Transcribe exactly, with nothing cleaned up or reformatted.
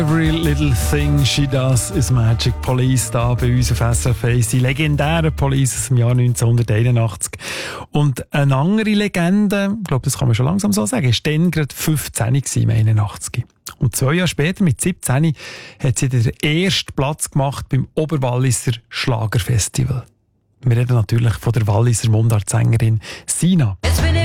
Every Little Thing She Does is Magic. Police da bei uns auf S R F eins. Die legendäre Police aus dem Jahr neunzehnhunderteinundachtzig. Und eine andere Legende, ich glaube, das kann man schon langsam so sagen, ist dann gerade fünfzehn gewesen, im einundachtzig. Und zwei Jahre später, mit siebzehn, hat sie den ersten Platz gemacht beim Oberwalliser Schlagerfestival. Wir reden natürlich von der Walliser Mundartsängerin Sina.